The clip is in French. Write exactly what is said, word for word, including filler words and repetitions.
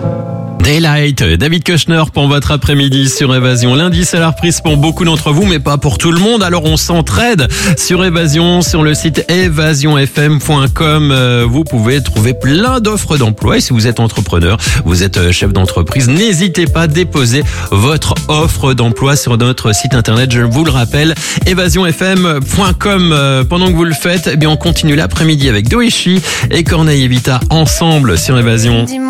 Daylight, David Kushner pour votre après-midi sur Évasion. Lundi, c'est la reprise pour beaucoup d'entre vous, mais pas pour tout le monde. Alors, on s'entraide sur Évasion, sur le site évasion f m point com. Vous pouvez trouver plein d'offres d'emploi. Et si vous êtes entrepreneur, vous êtes chef d'entreprise, n'hésitez pas à déposer votre offre d'emploi sur notre site internet. Je vous le rappelle, évasion f m point com. Pendant que vous le faites, eh bien, on continue l'après-midi avec Doeshi et Corneille et Vita ensemble sur Évasion.